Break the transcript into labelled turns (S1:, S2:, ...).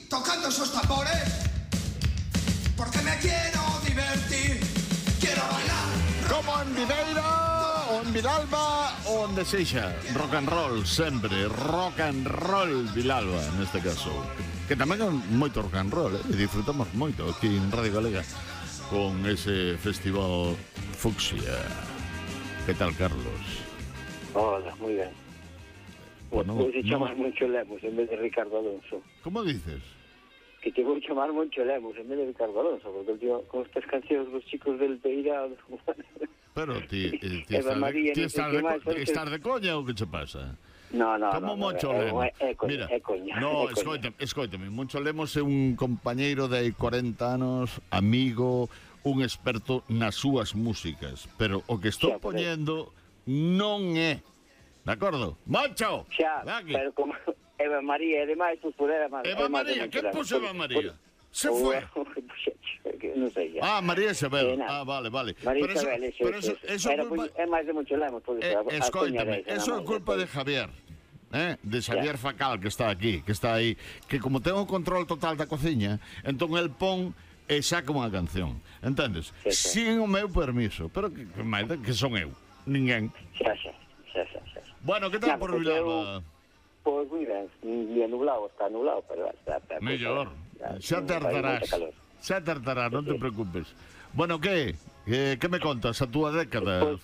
S1: tocando esos tambores, porque me quiero divertir, quiero bailar.
S2: Como en Viveiro, o en Vilalba, o onde sexa. Rock and roll, sempre. Rock and roll Vilalba, neste caso. Que tamén é moito rock and roll, e disfrutamos moito aquí en Radio Galega con ese festival Fucsia. Que tal, Carlos?
S3: Hola, moi ben.
S2: Bueno,
S3: Vou chamar Moncho Lemos en vez de Ricardo Alonso.
S2: Como dices?
S3: Que te vou chamar Moncho Lemos en vez de Ricardo Alonso, porque el tío, con estas cancións dos chicos del Peirao...
S2: Pero ti
S3: Eva María,
S2: estás de coña ou que che pasa?
S3: No,
S2: Como Moncho Lemos?
S3: É coña,
S2: Mira,
S3: é coña.
S2: no, escoítame. Moncho Lemos é un compañeiro de 40 anos, amigo, un experto nas súas músicas, pero o que estou poñendo non é. De acordo? Moncho!
S3: Xa, pero como Eva María, ademais, pues por Eva María.
S2: Eva María, que puso Eva María? Se foi.
S3: Non sei xa.
S2: María Isabel. Vale.
S3: María Isabel, eso é máis de Moncho Lemos.
S2: Escoítame, eso é culpa de Javier. De Xavier Facal, que está aquí, que está aí, que como ten o control total da cociña, entón el pon e saca unha canción, entendes? Sin o meu permiso, pero que son eu, ninguén.
S3: Xa.
S2: Bueno, que tal por Vilalba?
S3: Pois moi ben, está nublado, pero está
S2: mellor, xa te hartarás, non te preocupes. Bueno, que me contas a túa década?